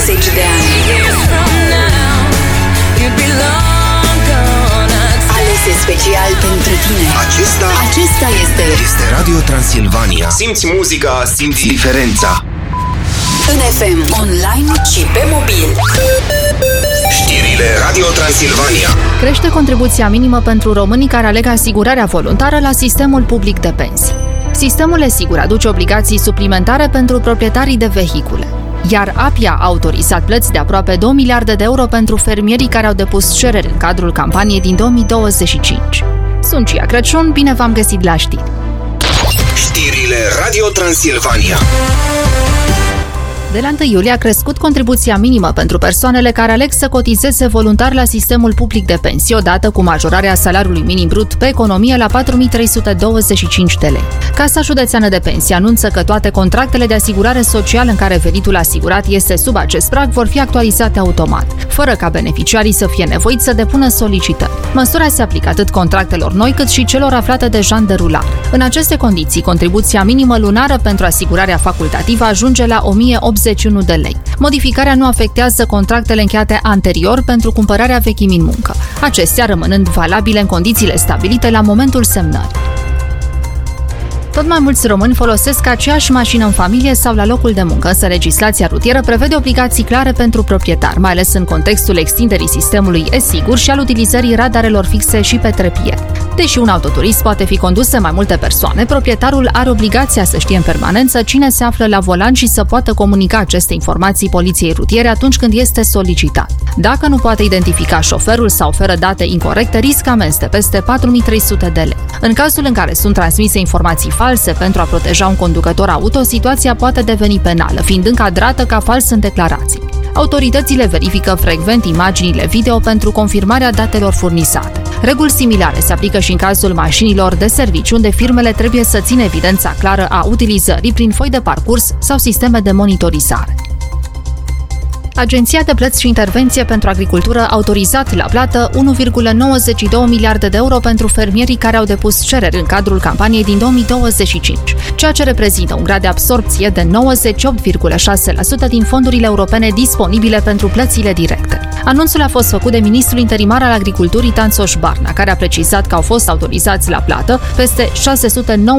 de ani. Alese special pentru tine. Acesta este Radio Transilvania. Simți muzica, simți diferența. în FM, online și pe mobil. Știrile Radio Transilvania. Crește contribuția minimă pentru românii care aleg asigurarea voluntară la sistemul public de pensii. Sistemul e-sigur aduce obligații suplimentare pentru proprietarii de vehicule. Iar API a autorizat plăți de aproape 2 miliarde de euro pentru fermierii care au depus cereri în cadrul campaniei din 2025. Sunt Cia Crăciun, bine v-am găsit la știri. Știrile Radio Transilvania. De la 1 iulie a crescut contribuția minimă pentru persoanele care aleg să cotizeze voluntar la sistemul public de pensii, odată cu majorarea salariului minim brut pe economie la 4.325 de lei. Casa Județeană de Pensii anunță că toate contractele de asigurare socială în care venitul asigurat este sub acest prag vor fi actualizate automat, fără ca beneficiarii să fie nevoiți să depună solicitări. Măsura se aplică atât contractelor noi cât și celor aflate deja în derulare. În aceste condiții, contribuția minimă lunară pentru asigurarea facultativă ajunge la 1.081 de lei. Modificarea nu afectează contractele încheiate anterior pentru cumpărarea vechimii în muncă, acestea rămânând valabile în condițiile stabilite la momentul semnării. Tot mai mulți români folosesc aceeași mașină în familie sau la locul de muncă, însă legislația rutieră prevede obligații clare pentru proprietar, mai ales în contextul extinderii sistemului e-sigur și al utilizării radarelor fixe și pe trepied. Deși un autoturism poate fi condus de mai multe persoane, proprietarul are obligația să știe în permanență cine se află la volan și să poată comunica aceste informații poliției rutiere atunci când este solicitat. Dacă nu poate identifica șoferul sau oferă date incorrecte, riscă amenzi de peste 4.300 de lei. În cazul în care sunt transmise informații false pentru a proteja un conducător auto, situația poate deveni penală, fiind încadrată ca fals în declarații. Autoritățile verifică frecvent imaginile video pentru confirmarea datelor furnizate. Reguli similare se aplică și în cazul mașinilor de serviciu, unde firmele trebuie să țină evidența clară a utilizării prin foi de parcurs sau sisteme de monitorizare. Agenția de Plăți și Intervenție pentru Agricultură a autorizat la plată 1,92 miliarde de euro pentru fermierii care au depus cereri în cadrul campaniei din 2025, ceea ce reprezintă un grad de absorpție de 98,6% din fondurile europene disponibile pentru plățile directe. Anunțul a fost făcut de ministrul interimar al Agriculturii, Tanțoș Barna, care a precizat că au fost autorizați la plată peste 609